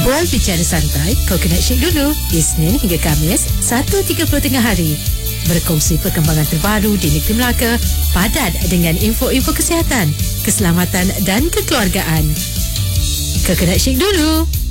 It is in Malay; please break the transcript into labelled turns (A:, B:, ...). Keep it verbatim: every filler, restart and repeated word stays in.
A: Bual bicara santai, Coconut Shake dulu. Isnin hingga Khamis, satu tiga puluh tengah hari. Berkongsi perkembangan terbaru di Negeri Melaka, padat dengan info-info kesihatan, keselamatan dan kekeluargaan. Coconut Shake dulu.